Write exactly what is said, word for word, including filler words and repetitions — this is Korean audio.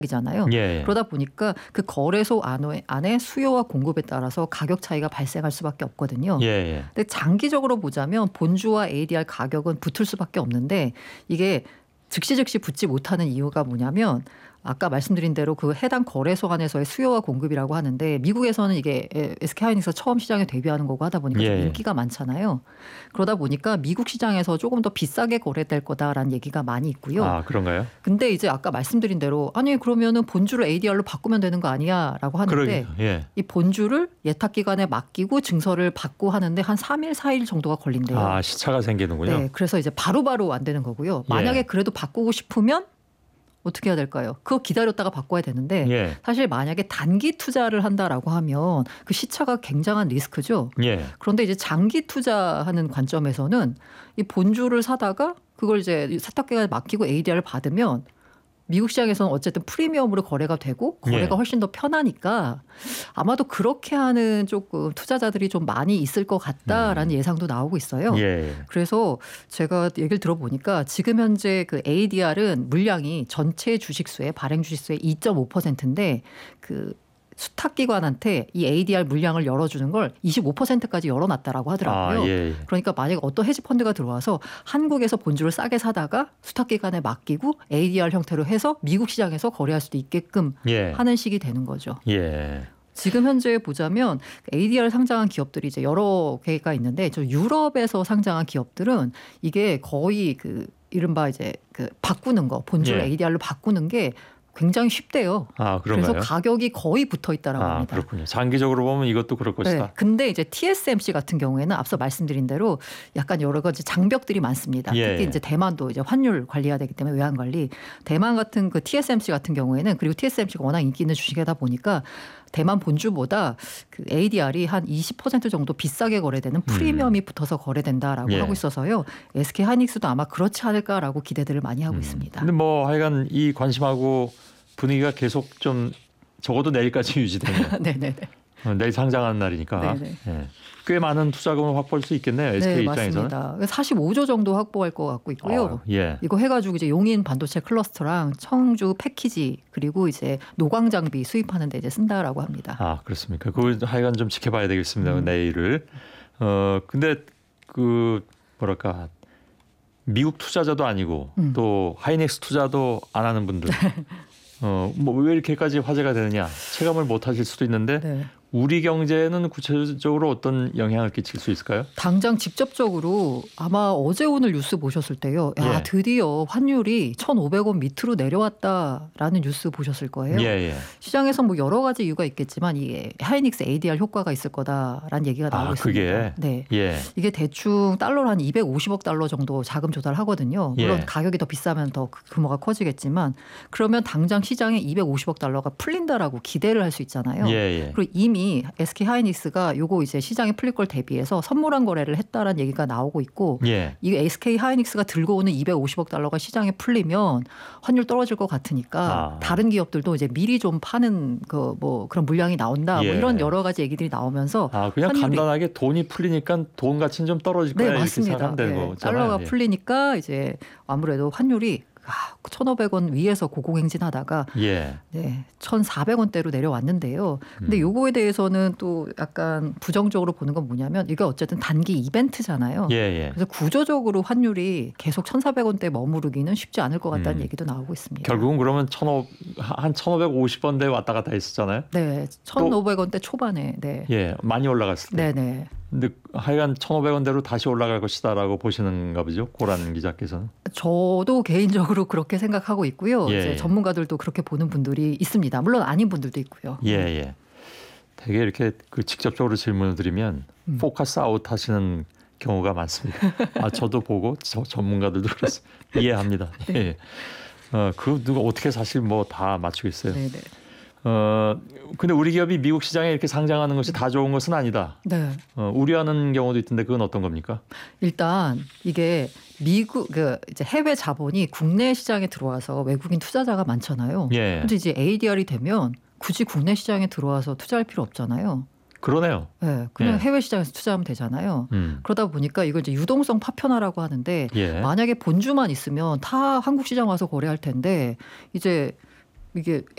이잖아요. 예. 그러다 보니까 그 거래소 안에, 안에 수요와 공급에 따라서 가격 차이가 발생할 수밖에 없거든요. 예. 근데 장기적으로 보자면 본주와 에이디알 가격은 붙을 수밖에 없는데 이게 즉시 즉시 붙지 못하는 이유가 뭐냐면 아까 말씀드린 대로 그 해당 거래소 안에서의 수요와 공급이라고 하는데 미국에서는 이게 에스케이하이닉스가 처음 시장에 데뷔하는 거고 하다 보니까 좀 예. 인기가 많잖아요. 그러다 보니까 미국 시장에서 조금 더 비싸게 거래될 거다라는 얘기가 많이 있고요. 아, 그런가요? 근데 이제 아까 말씀드린 대로 아니 그러면은 본주를 에이디알로 바꾸면 되는 거 아니야라고 하는데 그러게요. 예. 이 본주를 예탁기관에 맡기고 증서를 받고 하는데 한 삼 일, 사 일 정도가 걸린대요. 아, 시차가 생기는군요. 네, 그래서 이제 바로바로 안 되는 거고요. 만약에 예. 그래도 바꾸고 싶으면 어떻게 해야 될까요? 그거 기다렸다가 바꿔야 되는데 예. 사실 만약에 단기 투자를 한다라고 하면 그 시차가 굉장한 리스크죠. 예. 그런데 이제 장기 투자하는 관점에서는 이 본주를 사다가 그걸 이제 세탁기관에 맡기고 에이디알을 받으면 미국 시장에서는 어쨌든 프리미엄으로 거래가 되고 거래가 예. 훨씬 더 편하니까 아마도 그렇게 하는 조금 투자자들이 좀 많이 있을 것 같다라는 음. 예상도 나오고 있어요. 예. 그래서 제가 얘기를 들어보니까 지금 현재 그 에이디알은 물량이 전체 주식수의 발행 주식수의 이 점 오 퍼센트인데 그 수탁기관한테 이 에이디알 물량을 열어주는 걸 이십오 퍼센트까지 열어놨다라고 하더라고요. 아, 예. 그러니까 만약에 어떤 헤지펀드가 들어와서 한국에서 본주를 싸게 사다가 수탁기관에 맡기고 에이디알 형태로 해서 미국 시장에서 거래할 수도 있게끔 예. 하는 식이 되는 거죠. 예. 지금 현재 보자면 에이디알 상장한 기업들이 이제 여러 개가 있는데 저 유럽에서 상장한 기업들은 이게 거의 그 이른바 이제 그 바꾸는 거 본주를 예. 에이디알로 바꾸는 게 굉장히 쉽대요. 아, 그런가요? 그래서 가격이 거의 붙어 있다라고 아, 합니다. 그렇군요. 장기적으로 보면 이것도 그럴 것이다. 네. 근데 이제 티에스엠씨 같은 경우에는 앞서 말씀드린 대로 약간 여러 가지 장벽들이 많습니다. 예. 특히 이제 대만도 이제 환율 관리해야 되기 때문에 외환 관리. 대만 같은 그 티에스엠씨 같은 경우에는 그리고 티에스엠씨가 워낙 인기 있는 주식이다 보니까 대만 본주보다 그 에이디알이 한 이십 퍼센트 정도 비싸게 거래되는 프리미엄이 음. 붙어서 거래된다라고 예. 하고 있어서요. 에스케이하이닉스도 아마 그렇지 않을까라고 기대들을 많이 하고 음. 있습니다. 근데 뭐 하여간 이 관심하고 분위기가 계속 좀 적어도 내일까지 유지되면 네네네. 내일 상장하는 날이니까 예. 꽤 많은 투자금을 확보할 수 있겠네요. 에스케이 네, 입장에서는. 맞습니다. 사십오조 정도 확보할 것 같고 있고요. 어, 예. 이거 해가지고 이제 용인 반도체 클러스터랑 청주 패키지 그리고 이제 노광 장비 수입하는 데 이제 쓴다라고 합니다. 아, 그렇습니까? 그걸 하여간 좀 지켜봐야 되겠습니다. 음. 내일을. 어 근데 그 뭐랄까. 미국 투자자도 아니고 음. 또 하이닉스 투자도 안 하는 분들. 어, 뭐 왜 이렇게까지 화제가 되느냐 체감을 못 하실 수도 있는데 네. 우리 경제에는 구체적으로 어떤 영향을 끼칠 수 있을까요? 당장 직접적으로 아마 어제 오늘 뉴스 보셨을 때요. 야, 예. 드디어 환율이 천오백 원 밑으로 내려왔다라는 뉴스 보셨을 거예요. 예, 예. 시장에서 뭐 여러 가지 이유가 있겠지만 이게 하이닉스 에이디알 효과가 있을 거다라는 얘기가 나오고 아, 있습니다. 그게? 네. 예. 이게 대충 달러로 한 이백오십억 달러 정도 자금 조달하거든요. 물론 예. 가격이 더 비싸면 더 규모가 커지겠지만 그러면 당장 시장에 이백오십억 달러가 풀린다라고 기대를 할 수 있잖아요. 예, 예. 그리고 이미 에스케이하이닉스가 요거 이제 시장에 풀릴 걸 대비해서 선물한 거래를 했다라는 얘기가 나오고 있고 예. 이 에스케이하이닉스가 들고 오는 이백오십억 달러가 시장에 풀리면 환율 떨어질 것 같으니까 아. 다른 기업들도 이제 미리 좀 파는 그 뭐 그런 물량이 나온다. 예. 뭐 이런 여러 가지 얘기들이 나오면서 아, 그냥 환율이. 간단하게 돈이 풀리니까 돈 가치는 좀 떨어질 거야. 네, 맞습니다. 되는 네. 달러가 예. 풀리니까 이제 아무래도 환율이 아, 천오백 원 위에서 고공행진하다가 예. 네, 천사백 원대로 내려왔는데요. 근데 음. 요거에 대해서는 또 약간 부정적으로 보는 건 뭐냐면 이게 어쨌든 단기 이벤트잖아요. 예, 예. 그래서 구조적으로 환율이 계속 천사백 원대 머무르기는 쉽지 않을 것 같다는 음. 얘기도 나오고 있습니다. 결국은 그러면 한 천오백오십 원대에 왔다 갔다 했었잖아요. 네, 천오백 원대 초반에. 네. 예, 많이 올라갔을 때. 네네. 근데 하여간 천오백 원대로 다시 올라갈 것이다라고 보시는가 보죠. 고란 기자께서는. 저도 개인적으로 그렇게 생각하고 있고요. 예, 이제 예. 전문가들도 그렇게 보는 분들이 있습니다. 물론 아닌 분들도 있고요. 예, 예. 되게 이렇게 그 직접적으로 질문을 드리면 음. 포커스 아웃 하시는 경우가 많습니다. 아, 저도 보고 저 전문가들도 그렇습니다. 이해합니다. 네. 예. 어, 그 누가 어떻게 사실 뭐 다 맞추겠어요. 네네. 어 근데 우리 기업이 미국 시장에 이렇게 상장하는 것이 다 좋은 것은 아니다. 네. 어, 우려하는 경우도 있던데 그건 어떤 겁니까? 일단 이게 미국 그 이제 해외 자본이 국내 시장에 들어와서 외국인 투자자가 많잖아요. 예. 근데 이제 에이디알이 되면 굳이 국내 시장에 들어와서 투자할 필요 없잖아요. 그러네요. 네, 그냥 예. 해외 시장에서 투자하면 되잖아요. 음. 그러다 보니까 이걸 이제 유동성 파편화라고 하는데 예. 만약에 본주만 있으면 다 한국 시장 와서 거래할 텐데 이제 이게